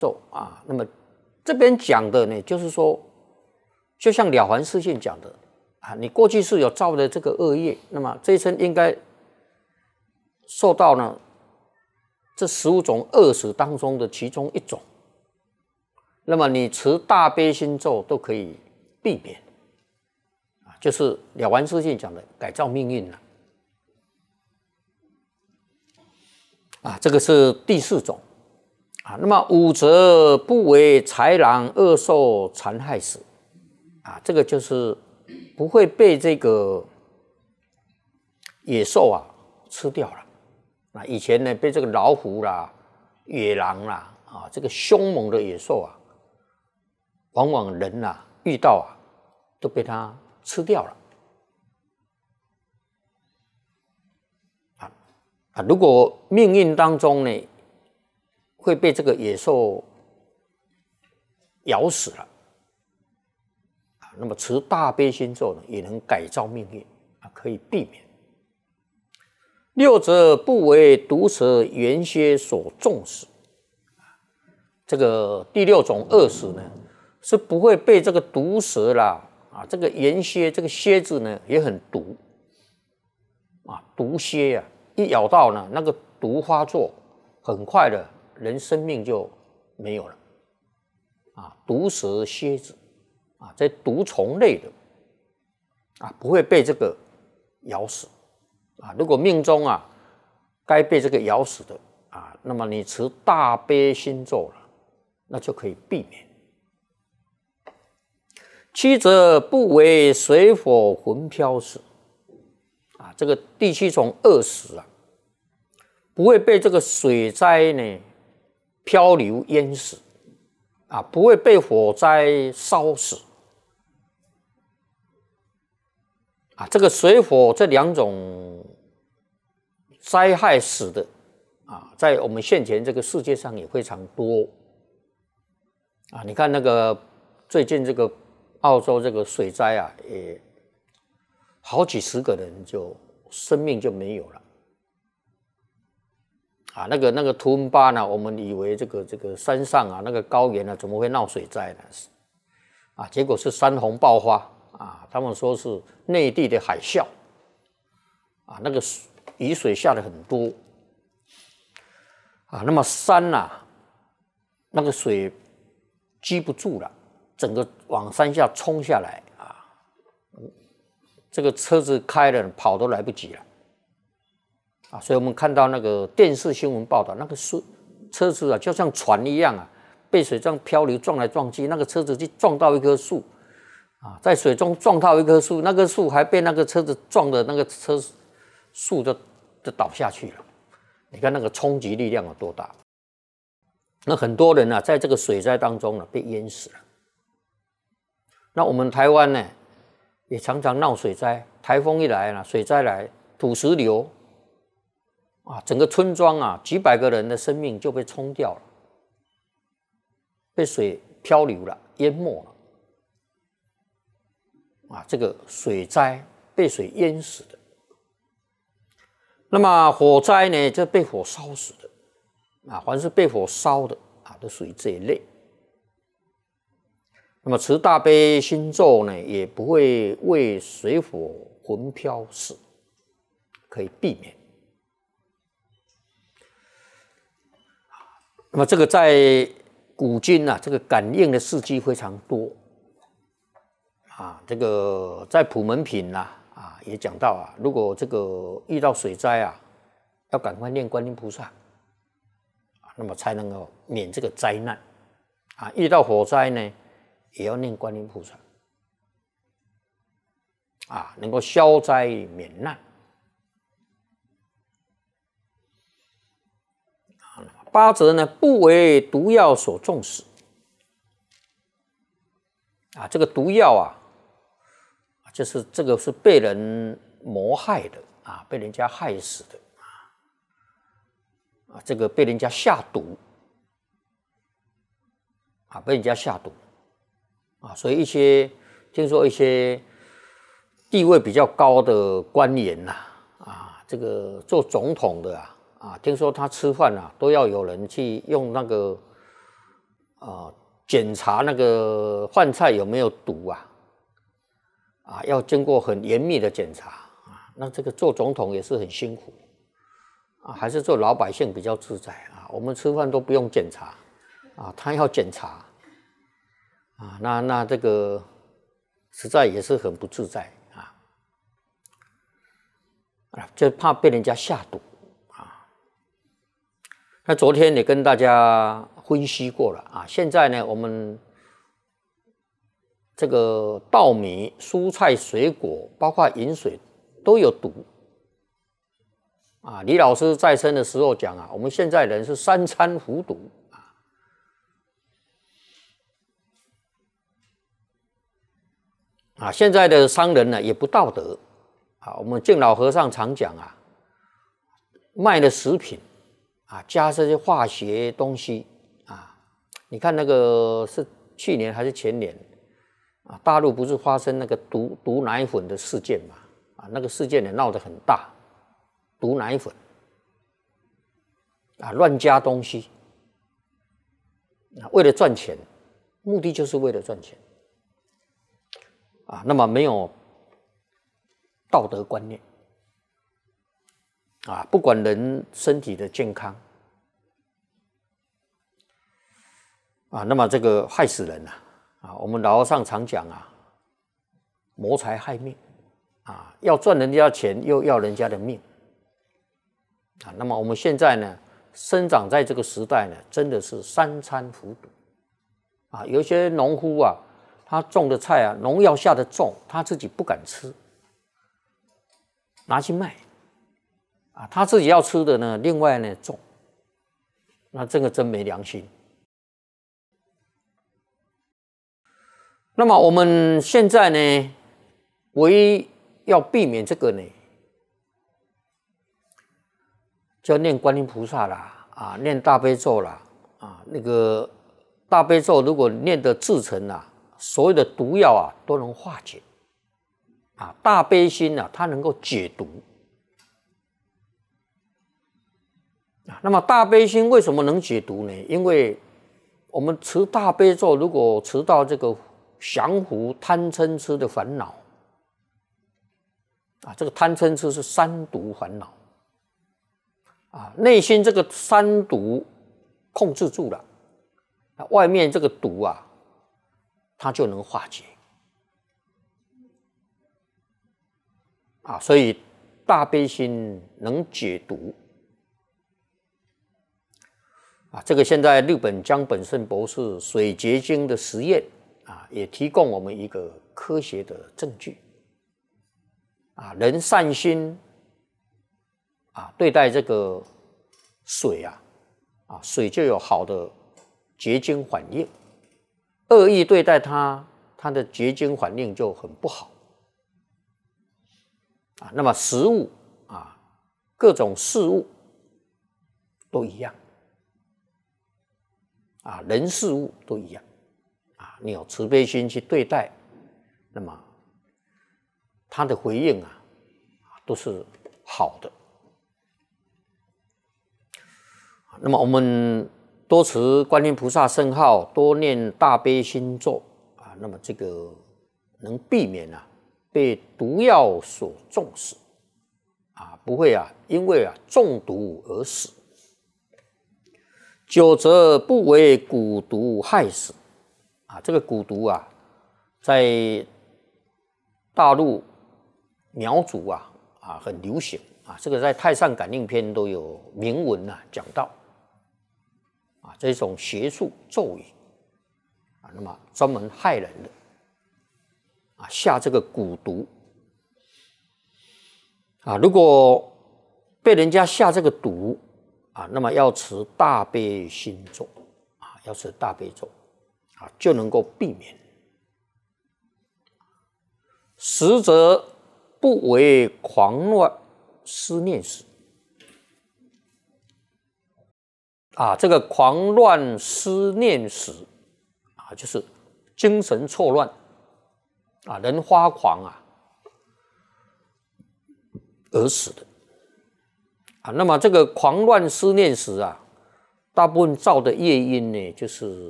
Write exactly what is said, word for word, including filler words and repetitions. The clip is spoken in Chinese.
咒啊。那么这边讲的呢，就是说，就像《了凡四训》讲的啊，你过去是有造的这个恶业，那么这一生应该受到呢这十五种恶死当中的其中一种，那么你持大悲心咒都可以避免啊，就是《了凡四训》讲的改造命运了啊，这个是第四种。啊，那么五则不为豺狼恶兽残害死，啊，这个就是不会被这个野兽啊吃掉了。那以前呢，被这个老虎啦、野狼啦啊，这个凶猛的野兽啊，往往人啊遇到啊都被它吃掉了。啊啊，如果命运当中呢，会被这个野兽咬死了啊，那么持大悲心咒呢，也能改造命运啊，可以避免。六则不为毒蛇猿蝎所重死，这个第六种恶死呢，是不会被这个毒蛇啦啊，这个猿蝎这个蝎子呢也很毒啊，毒蝎啊，一咬到呢，那个毒发作，很快的。人生命就没有了啊！毒蛇、蝎子啊，这毒虫类的啊，不会被这个咬死啊。如果命中啊该被这个咬死的啊，那么你持大悲心咒了，那就可以避免。七则不为水火魂飘死啊，这个第七种恶死啊，不会被这个水灾呢漂流淹死啊，不会被火灾烧死啊。这个水火这两种灾害死的啊，在我们现前这个世界上也非常多啊。你看那个最近这个澳洲这个水灾啊，也好几十个人就生命就没有了。啊，那个那个图恩巴呢？我们以为这个这个山上啊，那个高原啊，怎么会闹水灾呢？啊，结果是山洪爆发啊！他们说是内地的海啸啊，那个雨水下的很多啊，那么山呐、啊，那个水积不住了，整个往山下冲下来啊，这个车子开了跑都来不及了。啊，所以我们看到那个电视新闻报道，那个水车子啊，就像船一样啊，被水这样漂流，撞来撞去，那个车子去撞到一棵树，啊，在水中撞到一棵树，那棵树还被那个车子撞的那个车树就就倒下去了。你看那个冲击力量有多大？那很多人啊，在这个水灾当中呢，被淹死了。那我们台湾呢，也常常闹水灾，台风一来呢，水灾来，土石流。啊，整个村庄啊，几百个人的生命就被冲掉了，被水漂流了，淹没了。啊，这个水灾被水淹死的。那么火灾呢，就被火烧死的。啊，凡是被火烧的啊，都属于这一类。那么持大悲心咒呢，也不会为水火魂飘死，可以避免。那么这个在古今啊，这个感应的事迹非常多啊。这个在普门品呐 啊, 啊也讲到啊，如果这个遇到水灾啊，要赶快念观音菩萨啊，那么才能够免这个灾难啊。遇到火灾呢，也要念观音菩萨啊，能够消灾免难。八则呢，不为毒药所中死啊，这个毒药啊，就是这个是被人谋害的啊，被人家害死的啊，这个被人家下毒啊，被人家下毒啊，所以一些听说一些地位比较高的官员呐 啊, 啊，这个做总统的啊。啊，听说他吃饭啊，都要有人去用那个呃检查那个饭菜有没有毒啊，啊，要经过很严密的检查啊。那这个做总统也是很辛苦啊，还是做老百姓比较自在啊。我们吃饭都不用检查啊，他要检查啊，那那这个实在也是很不自在啊，啊，就怕被人家下毒啊。那昨天也跟大家分析过了啊，现在呢，我们这个稻米、蔬菜、水果，包括饮水都有毒啊。李老师在生的时候讲啊，我们现在人是三餐服毒啊。啊，现在的商人呢也不道德啊。我们敬老和尚常讲啊，卖的食品啊，加这些化学东西啊。你看那个是去年还是前年啊，大陆不是发生那个毒毒奶粉的事件嘛？啊，那个事件也闹得很大，毒奶粉啊，乱加东西啊，为了赚钱，目的就是为了赚钱啊。那么没有道德观念啊，不管人身体的健康啊，那么这个害死人啊！啊，我们老和尚常讲啊，谋财害命啊，要赚人家钱，又要人家的命啊。那么我们现在呢，生长在这个时代呢，真的是三餐服毒啊。有一些农夫啊，他种的菜啊，农药下的重，他自己不敢吃，拿去卖啊，他自己要吃的呢，另外呢种，那这个真没良心。那么我们现在呢，唯一要避免这个呢，就念观音菩萨啦，啊，念大悲咒啦，啊，那个大悲咒如果念得至诚啊，所有的毒药啊都能化解，啊，大悲心啊，它能够解毒。啊，那么大悲心为什么能解毒呢？因为我们持大悲咒，如果持到这个降伏贪嗔痴的烦恼啊，这个贪嗔痴是三毒烦恼啊，内心这个三毒控制住了，那外面这个毒啊，它就能化解啊，所以大悲心能解毒啊。这个现在日本江本胜博士水结晶的实验啊，也提供我们一个科学的证据啊，人善心啊，对待这个水啊，啊，水就有好的结晶反应；恶意对待它，它的结晶反应就很不好啊。那么食物啊，各种事物都一样啊，人事物都一样。啊，你有慈悲心去对待，那么他的回应啊，都是好的。那么我们多持观音菩萨圣号，多念大悲心咒啊，那么这个能避免啊被毒药所中死啊，不会啊因为啊中毒而死。久则不为蛊毒害死。啊，这个蛊毒啊，在大陆苗族啊啊很流行啊，这个在《太上感应篇》都有明文啊讲到啊，这种邪术咒语啊，那么专门害人的啊，下这个蛊毒啊，如果被人家下这个毒啊，那么要持大悲心咒啊，要持大悲咒。啊，就能够避免。实则不为狂乱思念死。啊，这个狂乱思念死啊，就是精神错乱啊，人发狂啊而死的啊。那么这个狂乱思念死啊，大部分造的业因呢，就是